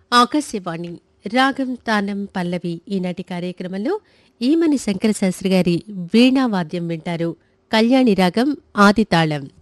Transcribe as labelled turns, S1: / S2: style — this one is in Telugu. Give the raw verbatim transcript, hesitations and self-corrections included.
S1: ఆకాశవాణి రాగం తానం పల్లవి ఈనాటి కార్యక్రమంలో ఈమని శంకరశాస్త్రి గారి వీణావాద్యం వింటారు. కళ్యాణి రాగం ఆదితాళం.